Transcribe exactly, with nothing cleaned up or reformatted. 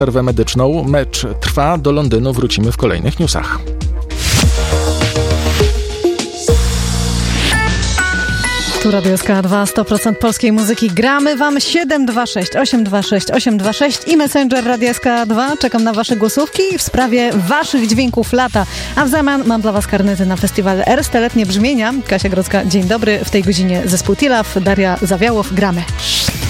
przerwę medyczną. Mecz trwa, do Londynu wrócimy w kolejnych newsach. Tu Radio S K dwa, sto procent polskiej muzyki. Gramy wam siedem dwa sześć osiem dwa sześć osiem dwa sześć i Messenger Radio S K dwa. Czekam na wasze głosówki w sprawie waszych dźwięków lata. A w zamian mam dla was karnety na festiwal Ersteletnie Brzmienia. Kasia Grodzka, dzień dobry. W tej godzinie zespół Tilaf, Daria Zawiałow. Gramy.